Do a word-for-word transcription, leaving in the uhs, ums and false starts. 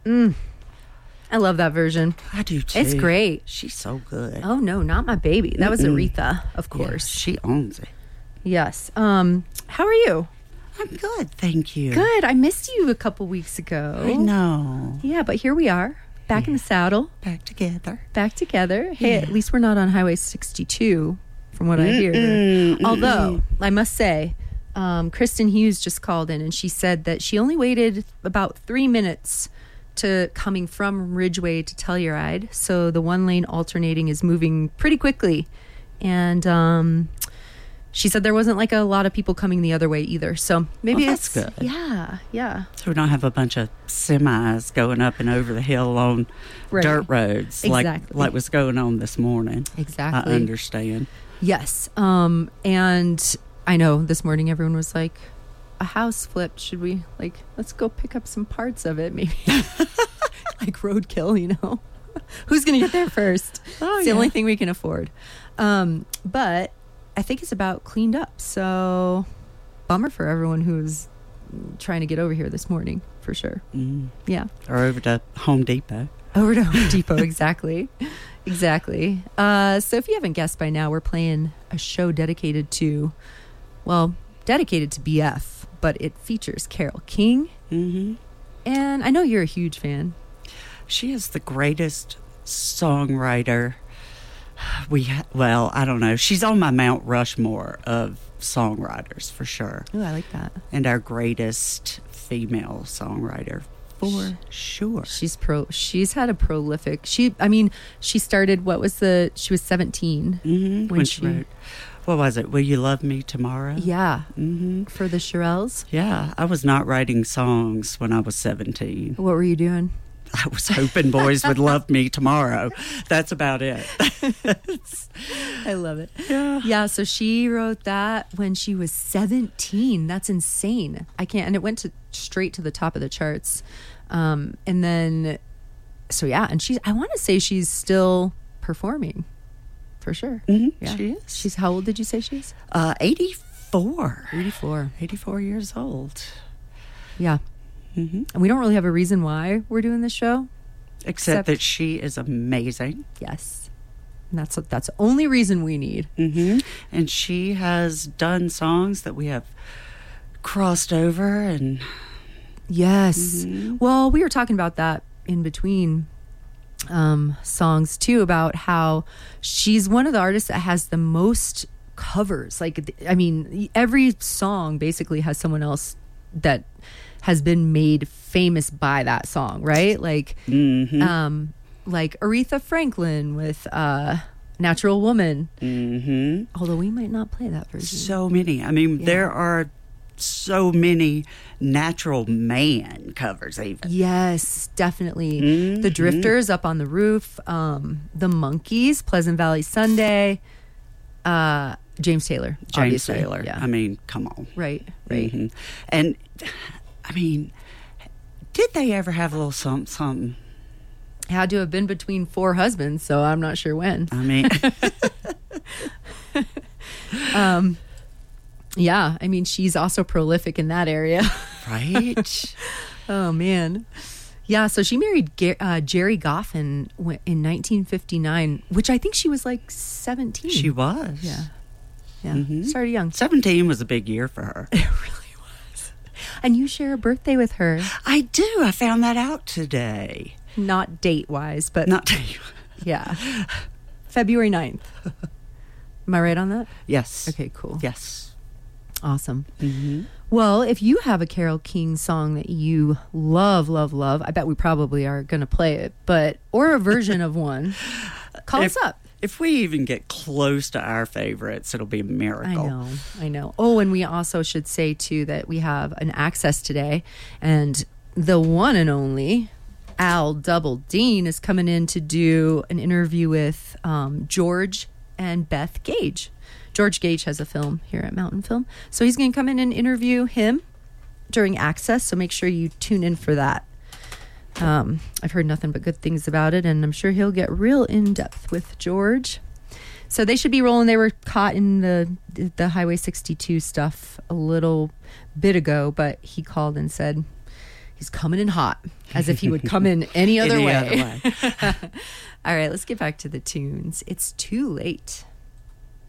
Mm. I love that version. I do too. It's great. She's so good. Oh, no, not my baby. That was Mm-mm. Aretha, of course. Yeah, she owns it. Yes. Um, how are you? I'm good, thank you. Good. I missed you a couple weeks ago. I know. Yeah, but here we are, back Yeah. in the saddle, Back together. back together. Hey, Yeah. at least we're not on Highway sixty-two, from what I hear. Mm-mm, Although, mm-mm. I must say, um, Kristen Hughes just called in and she said that she only waited about three minutes to coming from Ridgeway to Telluride. So the one lane alternating is moving pretty quickly. And um, she said there wasn't like a lot of people coming the other way either. So maybe Well, it's that's good. Yeah, yeah. So we don't have a bunch of semis going up and over the hill on Right. dirt roads Exactly. like like was going on this morning. Exactly. I understand. Yes. Um, and I know this morning everyone was like, a house flipped. Should we, like, let's go pick up some parts of it, maybe? Like roadkill, you know? Who's going to get there first? Oh, it's yeah. the only thing we can afford. Um, but I think it's about cleaned up. So bummer for everyone who's trying to get over here this morning, for sure. Mm. Yeah. Or over to Home Depot. Over to Home Depot, exactly. Exactly. Uh, so if you haven't guessed by now, we're playing a show dedicated to, well, dedicated to B F, but it features Carole King. Mm-hmm. And I know you're a huge fan. She is the greatest songwriter we ha- well, I don't know. She's on my Mount Rushmore of songwriters for sure. Oh, I like that. And our greatest female songwriter for sure. She's pro. She's had a prolific. She, I mean, she started. What was the? She was seventeen Mm-hmm. when, When she. she wrote, what was it? Will You Love Me Tomorrow? Yeah, Mm-hmm. for the Shirelles. Yeah, I was not writing songs when I was seventeen. What were you doing? I was hoping boys would love me tomorrow. That's about it. I love it. Yeah. Yeah, so she wrote that when she was seventeen. That's insane. I can't, and it went to straight to the top of the charts. Um, and then, so yeah, and she's, I want to say she's still performing for sure. Mm-hmm. Yeah. She is. She's, how old did you say she is? Uh, eighty-four. eighty-four. eighty-four years old. Yeah. Mm-hmm. And we don't really have a reason why we're doing this show. Except, Except- that she is amazing. Yes. And that's, that's the only reason we need. Mm-hmm. And she has done songs that we have crossed over and Yes. Mhm. Well, we were talking about that in between um, songs too, about how she's one of the artists that has the most covers. Like, I mean, every song basically has someone else that has been made famous by that song, right? Like, mm-hmm. um, like Aretha Franklin with uh, Natural Woman. Mm-hmm. Although we might not play that version. So many. I mean, Yeah. there are so many Natural Man covers even. Yes, definitely. The Mhm. Drifters, Up on the Roof, um, The Monkees, Pleasant Valley Sunday, uh, James Taylor. James obviously. Taylor. Yeah. I mean, come on. right, right. Mhm. And, I mean, did they ever have a little something, something? Had to have been between four husbands, so I'm not sure when. I mean, Um, yeah, I mean, she's also prolific in that area. right? Oh, man. Yeah, so she married Ga- uh, Jerry Goffin w- in nineteen fifty-nine, which I think she was like seventeen. She was. Yeah. Yeah. Mhm. Started young. seventeen was a big year for her. It really was. And you share a birthday with her. I do. I found that out today. Not date-wise, but Not yeah. February ninth. Am I right on that? Yes. Okay, cool. Yes. Awesome. Mm-hmm. Well, if you have a Carole King song that you love, love, love, I bet we probably are going to play it, but or a version of one, call If- us up. If we even get close to our favorites, it'll be a miracle. I know, I know. Oh, and we also should say, too, that we have an access today, and the one and only Al Double Dean is coming in to do an interview with um, George and Beth Gage. George Gage has a film here at Mountain Film, so he's going to come in and interview him during Access, so make sure you tune in for that. Um, I've heard nothing but good things about it, and I'm sure he'll get real in-depth with George. So they should be rolling. They were caught in the the Highway sixty-two stuff a little bit ago, but he called and said He's coming in hot, as if he would come in any other Any way. other way. All right, let's get back to the tunes. It's Too Late.